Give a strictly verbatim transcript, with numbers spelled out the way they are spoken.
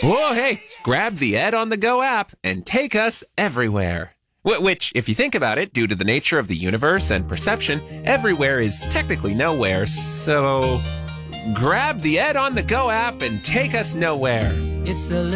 Whoa, hey, grab the Ed on the Go app and take us everywhere. Wh- Which, if you think about it, due to the nature of the universe and perception, everywhere is technically nowhere, so grab the Ed on the Go app and take us nowhere. It's a